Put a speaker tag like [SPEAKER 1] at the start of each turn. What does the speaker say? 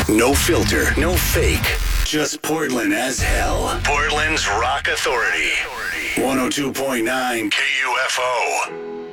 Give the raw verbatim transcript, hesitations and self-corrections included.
[SPEAKER 1] No filter, no fake. Just Portland as hell. Portland's Rock Authority. one oh two point nine K U F O.